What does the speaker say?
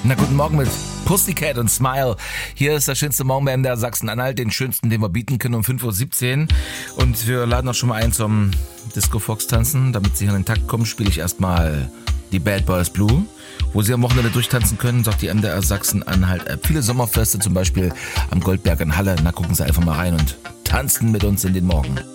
Na, guten Morgen mit Pussycat und Smile. Hier ist der schönste Morgen bei MDR Sachsen-Anhalt, den schönsten, den wir bieten können, um 5.17 Uhr. Und wir laden auch schon mal ein zum Disco Fox tanzen. Damit Sie hier in den Takt kommen, spiele ich erstmal die Bad Boys Blue. Wo Sie am Wochenende durchtanzen können, sagt die MDR Sachsen-Anhalt-App. Viele Sommerfeste, zum Beispiel am Goldberg in Halle. Na, gucken Sie einfach mal rein und tanzen mit uns in den Morgen.